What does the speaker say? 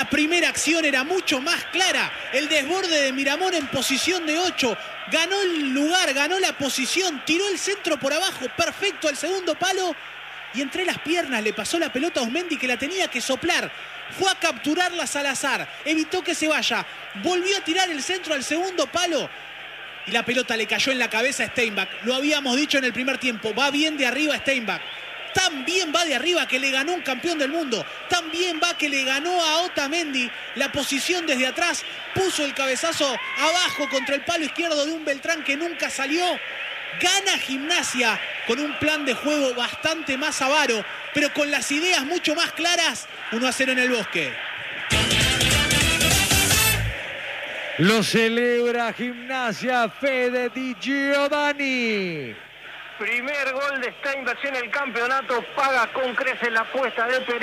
La primera acción era mucho más clara. El desborde de Miramón en posición de 8. Ganó el lugar, ganó la posición, tiró el centro por abajo, perfecto al segundo palo. Y entre las piernas le pasó la pelota a Osmendi, que la tenía que soplar. Fue a capturarla Salazar, evitó que se vaya. Volvió a tirar el centro al segundo palo. Y la pelota le cayó en la cabeza a Steinbach. Lo habíamos dicho en el primer tiempo. Va bien de arriba Steinbach. Tan bien va de arriba que le ganó un campeón del mundo. Tan bien va que le ganó a Otamendi la posición desde atrás. Puso el cabezazo abajo contra el palo izquierdo de un Beltrán que nunca salió. Gana Gimnasia con un plan de juego bastante más avaro, pero con las ideas mucho más claras. 1-0 en el Bosque. Lo celebra Gimnasia, Fede Di Giovanni. Primer gol de Steinbach en el campeonato, paga con creces la apuesta de Pereira.